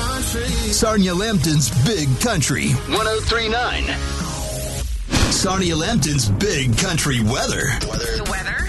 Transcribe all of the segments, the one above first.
Sarnia Lambton's Big Country 103.9. Sarnia Lambton's Big Country weather. The weather?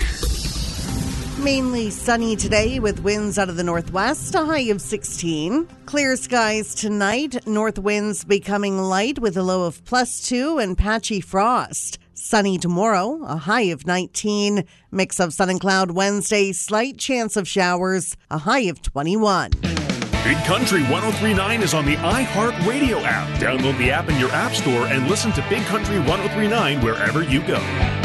Mainly sunny today with winds out of the northwest, a high of 16. Clear skies tonight, north winds becoming light with a low of +2 and patchy frost. Sunny tomorrow, a high of 19. Mix of sun and cloud Wednesday, slight chance of showers, a high of 21. Big Country 103.9 is on the iHeartRadio app. Download the app in your app store and listen to Big Country 103.9 wherever you go.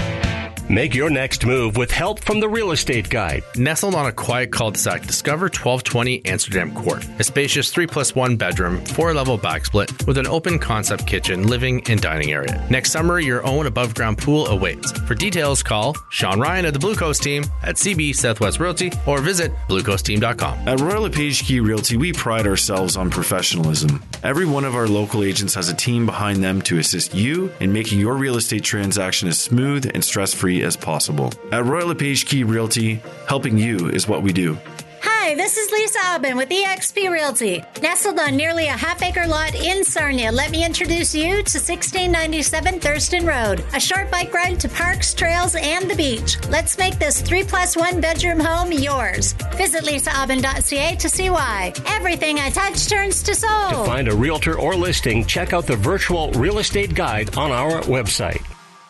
Make your next move with help from the Real Estate Guide. Nestled on a quiet cul-de-sac, discover 1220 Amsterdam Court. A spacious 3+1 bedroom, 4-level backsplit with an open concept kitchen, living and dining area. Next summer, your own above-ground pool awaits. For details, call Sean Ryan of the Blue Coast team at CB Southwest Realty or visit bluecoastteam.com. At Royal LePage Key Realty, we pride ourselves on professionalism. Every one of our local agents has a team behind them to assist you in making your real estate transaction as smooth and stress-free as possible. At Royal LePage Key Realty, helping you is what we do. Hi, this is Lisa Aubin with eXp Realty. Nestled on nearly a half-acre lot in Sarnia, let me introduce you to 1697 Thurston Road, a short bike ride to parks, trails, and the beach. Let's make this 3+1 bedroom home yours. Visit lisaaubin.ca to see why. Everything I touch turns to sold. To find a realtor or listing, check out the virtual real estate guide on our website.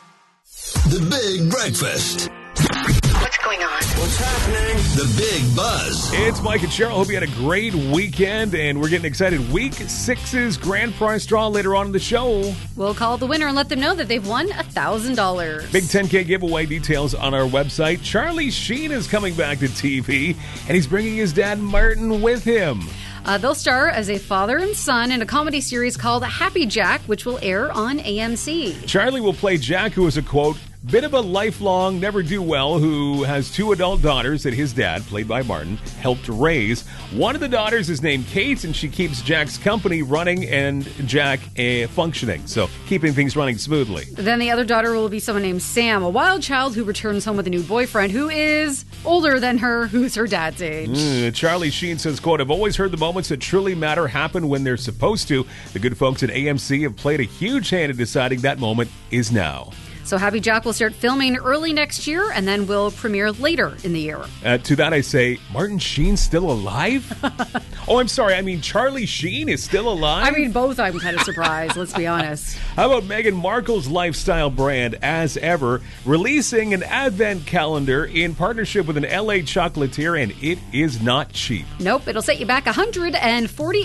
The Big Breakfast. What's going on? What's happening? The Big Buzz. It's Mike and Cheryl. Hope you had a great weekend, and we're getting excited. Week 6's grand prize draw later on in the show. We'll call the winner and let them know that they've won $1,000. Big 10K giveaway details on our website. Charlie Sheen is coming back to TV, and he's bringing his dad Martin with him. They'll star as a father and son in a comedy series called Happy Jack, which will air on AMC. Charlie will play Jack, who is a, quote, bit of a lifelong never-do-well who has 2 adult daughters that his dad, played by Martin, helped raise. One of the daughters is named Kate, and she keeps Jack's company running and Jack functioning, so keeping things running smoothly. Then the other daughter will be someone named Sam, a wild child who returns home with a new boyfriend who is older than her, who's her dad's age. Charlie Sheen says, quote, I've always heard the moments that truly matter happen when they're supposed to. The good folks at AMC have played a huge hand in deciding that moment is now. So Happy Jack will start filming early next year and then will premiere later in the year. To that I say, Martin Sheen's still alive? Oh, I'm sorry. I mean, Charlie Sheen is still alive? I mean, both I'm kind of surprised, let's be honest. How about Meghan Markle's lifestyle brand, As Ever, releasing an advent calendar in partnership with an LA chocolatier, and it is not cheap. Nope, it'll set you back $140